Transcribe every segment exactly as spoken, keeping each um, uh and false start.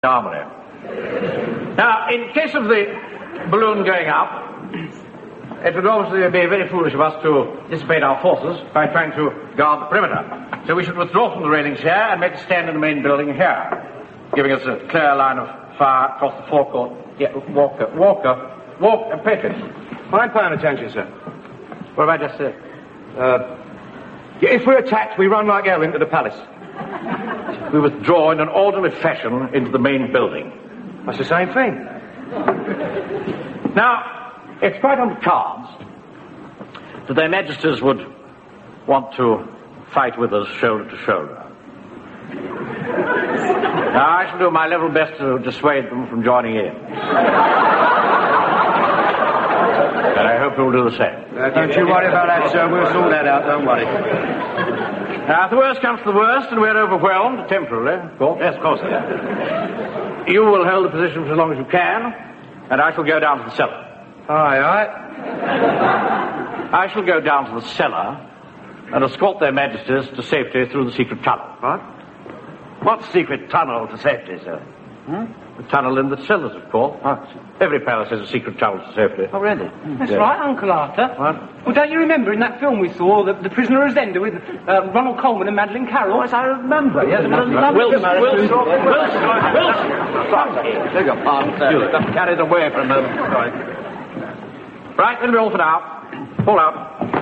armory. Now, in case of the balloon going up, it would obviously be very foolish of us to dissipate our forces by trying to guard the perimeter. So we should withdraw from the railings here and make a stand in the main building here, giving us a clear line of fire across the forecourt. Yeah, Walker, Walker, Walker, Patrick. I'm paying attention, sir. What have I just said? Uh, if we're attacked, we run like hell into the palace. We withdraw in an orderly fashion into the main building. That's the same thing. Now, it's quite on the cards that their Majesties would want to fight with us shoulder to shoulder. Now, I shall do my level best to dissuade them from joining in. And I hope you'll do the same. Uh, don't you worry about that, sir. We'll sort that out, don't worry. Now, if the worst comes to the worst and we're overwhelmed, temporarily, of course. Yes, of course. You will hold the position for as long as you can, and I shall go down to the cellar. Aye, aye. I shall go down to the cellar and escort their Majesties to safety through the secret tunnel. What? What secret tunnel to safety, sir? Hmm? The tunnel in the cellars, of course. Oh. Every palace has a secret tunnel to safety. Oh, really? That's yeah. right, Uncle Arthur. What? Well, don't you remember in that film we saw, The, the Prisoner of Zenda, with uh, Ronald Colman and Madeline Carroll? Oh, yes, I remember. Yes, Wilson, Wilson, Wilson, Wilson, Wilson. Beg your pardon, sir. Got carried away for a moment. Sorry. Right, then we're all for now. Pull out.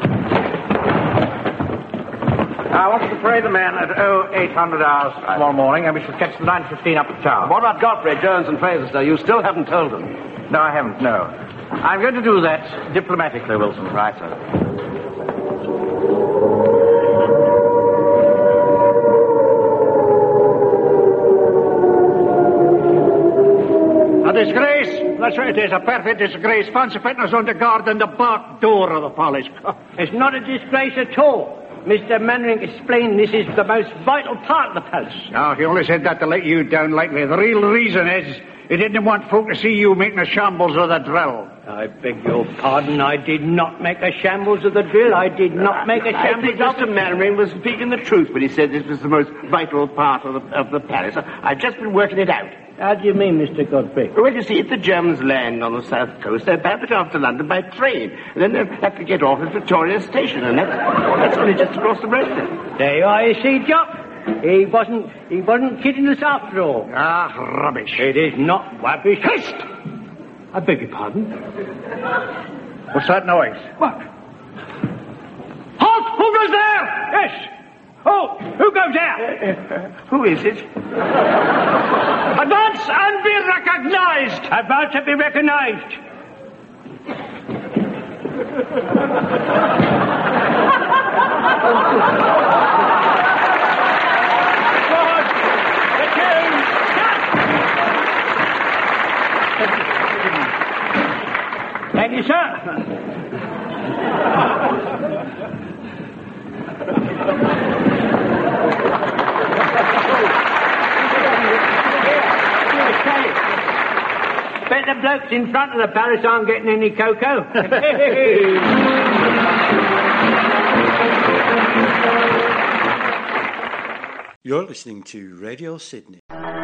I want you to pray the men at oh eight hundred hours tomorrow morning, and we shall catch the nine fifteen up the tower. What about Godfrey, Jones, and Fraser, sir? You still haven't told them. No, I haven't, no. I'm going to do that diplomatically, Wilson. Right, sir. A disgrace. That's what it is, a perfect disgrace. Fancy putting us under guard in the back door of the palace. It's not a disgrace at all. Mister Mannering explained this is the most vital part of the palace. No, he only said that to let you down lightly. The real reason is he didn't want folk to see you making a shambles of the drill. I beg your pardon. I did not make a shambles of the drill. I did not make a shambles I think of... Mister Mannering was speaking the truth when he said this was the most vital part of the, of the palace. I've just been working it out. How do you mean, Mister Godfrey? Well, you see, if the Germans land on the south coast, they'll bap it off to London by train. And then they'll have to get off at Victoria Station, and that's, that's only just across the road then. There you are, you see, Jock. He wasn't, he wasn't kidding us after all. Ah, rubbish. It is not rubbish. Hist! I beg your pardon? What's that noise? What? Halt! Who goes there? Yes! Oh, who goes there? Uh, uh, who is it? Advance and be recognized! About to be recognized. Thank you, sir. Bet the blokes in front of the palace aren't getting any cocoa. You're listening to Radio Sydney.